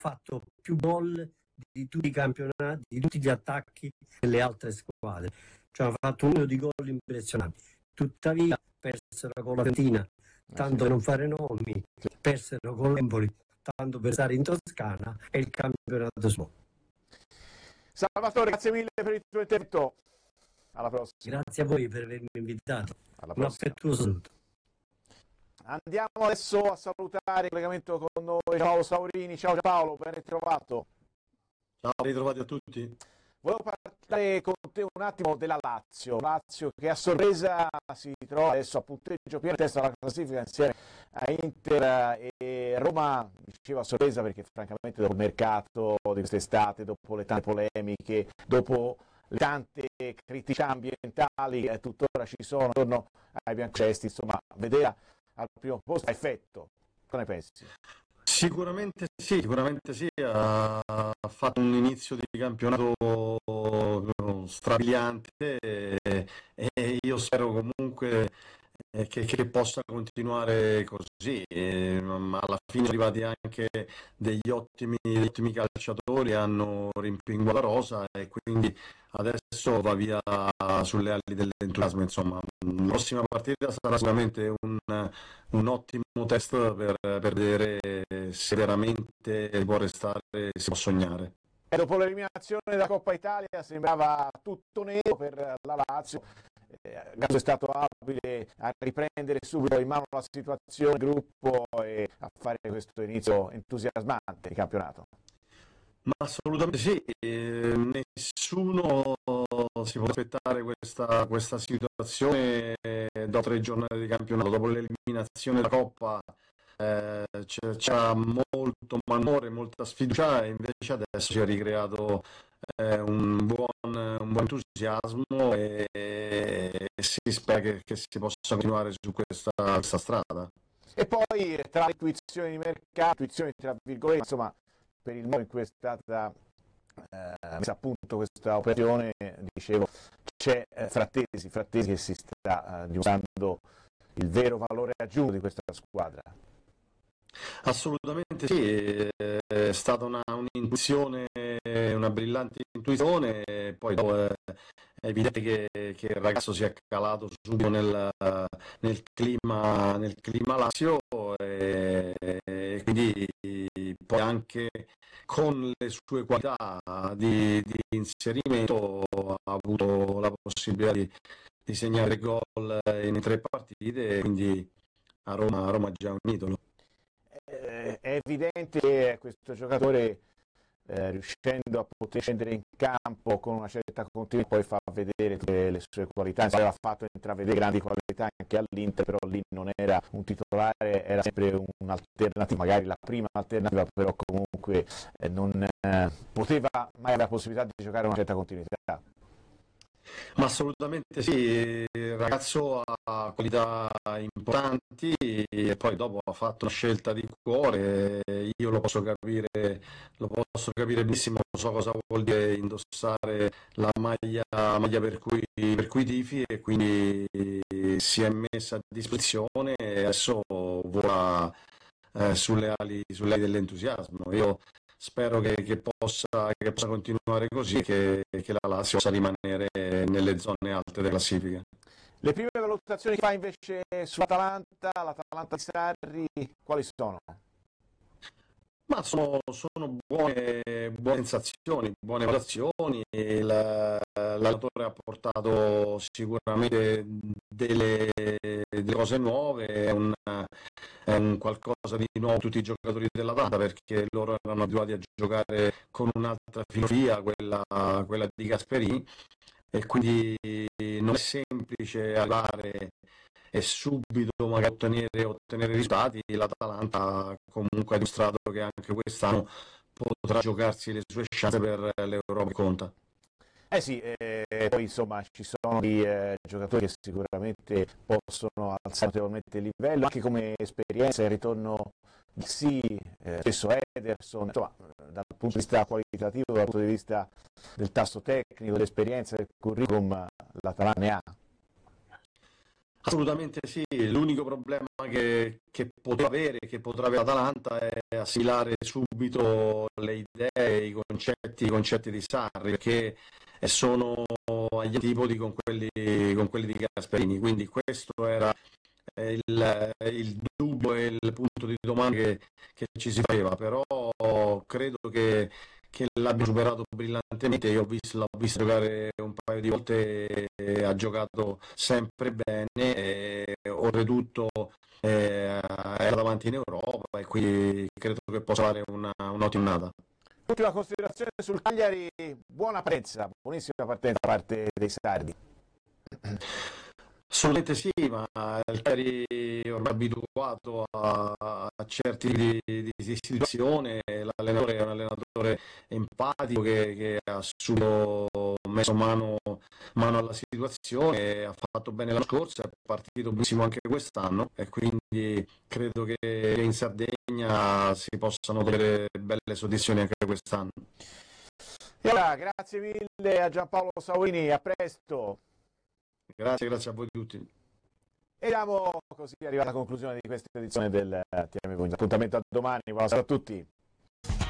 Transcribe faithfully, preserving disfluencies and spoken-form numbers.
fatto più gol di tutti i campionati, di tutti gli attacchi delle altre squadre, cioè ha fatto un numero di gol impressionanti. Tuttavia persero con la Fiorentina, tanto per non fare nomi, persero con l'Empoli, tanto per stare in Toscana, e il campionato suo. Salvatore, grazie mille per il tuo intervento. Alla prossima. Grazie a voi per avermi invitato. Alla Un affettuoso saluto. Andiamo adesso a salutare il collegamento con noi Paolo Saurini. Ciao Paolo, ben ritrovato. Ciao, ben ritrovati a tutti. Volevo parlare con te un attimo della Lazio. Lazio che a sorpresa si trova adesso a punteggio pieno in testa alla classifica insieme a Inter e Roma, diceva a sorpresa perché francamente dopo il mercato di quest'estate, dopo le tante polemiche, dopo le tante criticità ambientali che tuttora ci sono attorno ai biancocelesti, insomma, vedere al primo posto a effetto. Cosa ne pensi? Sicuramente sì, sicuramente sì, ha fatto un inizio di campionato strabiliante e, e io spero comunque che, che possa continuare così, e, ma alla fine sono arrivati anche degli ottimi, degli ottimi calciatori, hanno rimpinguato la rosa e quindi adesso va via sulle ali dell'entusiasmo. Insomma, la prossima partita sarà sicuramente un, un ottimo test per, per vedere se veramente può restare, si può sognare. E dopo l'eliminazione della Coppa Italia sembrava tutto nero per la Lazio. Eh, Gattuso è stato abile a riprendere subito in mano la situazione, il gruppo, e a fare questo inizio entusiasmante di campionato. Ma assolutamente sì, eh, nessuno si può aspettare questa, questa situazione dopo tre giornate di campionato, dopo l'eliminazione della Coppa. Eh, c'era molto malumore, molta sfiducia, e invece adesso si è ricreato eh, un, buon, un buon entusiasmo e, e si spera che, che si possa continuare su questa, questa strada. E poi tra le intuizioni di mercato, intuizioni tra virgolette, insomma, per il modo in cui è stata eh, messa a punto questa operazione, dicevo, c'è eh, Frattesi, Frattesi che si sta eh, dimostrando il vero valore aggiunto di questa squadra. Assolutamente sì, è stata una, un'intuizione, una brillante intuizione, e poi dopo è evidente che, che il ragazzo si è calato subito nel, nel clima, nel clima Lazio, e, e quindi poi anche con le sue qualità di, di inserimento ha avuto la possibilità di, di segnare gol in tre partite, quindi a Roma, a Roma è già un idolo. È evidente che questo giocatore, eh, riuscendo a poter scendere in campo con una certa continuità, poi fa vedere tutte le sue qualità. Aveva fatto intravedere grandi qualità anche all'Inter, però lì non era un titolare, era sempre un'alternativa, magari la prima alternativa, però comunque eh, non eh, poteva mai avere la possibilità di giocare una certa continuità. Ma assolutamente sì, il ragazzo ha qualità importanti e poi dopo ha fatto una scelta di cuore, io lo posso capire, lo posso capire benissimo, so cosa vuol dire indossare la maglia, la maglia per cui, per cui tifi, e quindi si è messa a disposizione e adesso vola eh, sulle ali, sulle ali dell'entusiasmo. Io spero che, che, possa, che possa continuare così, che, che la Lazio possa rimanere nelle zone alte della classifica. Le prime valutazioni che fa invece sull'Atalanta, l'Atalanta di Sarri, quali sono? Ma sono, sono buone, buone sensazioni, buone valutazioni. L'allenatore ha portato sicuramente delle, delle cose nuove, è un, è un qualcosa di nuovo tutti i giocatori dell'Atalanta, perché loro erano abituati a giocare con un'altra filosofia, quella, quella di Gasperini, e quindi non è semplice arrivare e subito magari ottenere, ottenere risultati. L'Atalanta comunque ha dimostrato che anche quest'anno potrà giocarsi le sue chance per l'Europa che conta. Eh sì, eh, poi insomma ci sono dei eh, giocatori che sicuramente possono alzare notevolmente il livello, anche come esperienza, il ritorno di sì, eh, stesso Ederson, insomma, dal punto di vista qualitativo, dal punto di vista del tasso tecnico, dell'esperienza, del curriculum, l'Atalanta ne ha. Assolutamente sì, l'unico problema che, che poteva avere, che potrà avere l'Atalanta è assimilare subito le idee, i concetti, i concetti di Sarri, perché sono agli antipodi con quelli, con quelli di Gasperini, quindi questo era il, il dubbio e il punto di domanda che, che ci si faceva, però credo che, che l'abbia superato brillantemente. Io ho visto, l'ho visto giocare un paio di volte, e ha giocato sempre bene, e oltretutto eh, era davanti in Europa e quindi credo che possa fare una, un'ottima annata. Ultima considerazione sul Cagliari, buona partenza, buonissima partenza da parte dei sardi. Assolutamente sì, ma il Cagliari è ormai abituato a, a certi tipi di, di situazione, l'allenatore è un allenatore empatico che, che ha subito messo mano, mano alla situazione, ha fatto bene l'anno scorso, è partito benissimo anche quest'anno e quindi credo che in Sardegna si possano avere belle soddisfazioni anche quest'anno. E allora, grazie mille a Giampaolo Sauini, a presto. Grazie, grazie a voi tutti. E siamo così arrivati alla conclusione di questa edizione del T M V. Appuntamento a domani, buonasera a tutti.